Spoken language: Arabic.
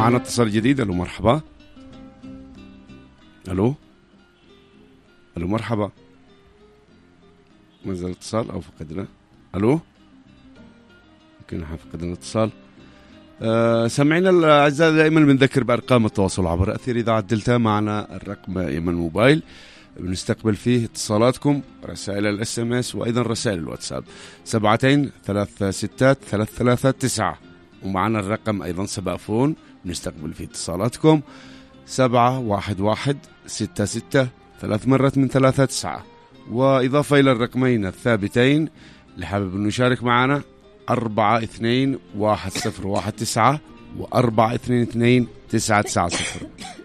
ومعنا اتصال جديد. الو مرحبا. الو مرحبا. ما زال اتصال او فقدنا. الو يمكن فقدنا الاتصال. سمعنا الاعزاء، دائما بنذكر بارقام التواصل عبر اثير اذاعه دلتا. معنا الرقم ايمن موبايل بنستقبل فيه اتصالاتكم، رسائل الاس ام اس وايضا رسائل الواتساب 7236 ومعنا الرقم ايضا سبافون بنستقبل فيه اتصالاتكم 71166 3 مرات من 39. واضافه الى الرقمين الثابتين اللي حابب انه يشارك معنا 421019 و422990.